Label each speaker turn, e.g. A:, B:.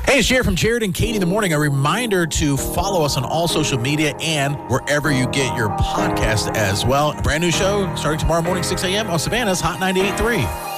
A: Hey, it's Jared from Jared and Katie in the Morning. A reminder to follow us on all social media and wherever you get your podcast as well. A brand new show starting tomorrow morning, 6 a.m. on Savannah's Hot 98.3.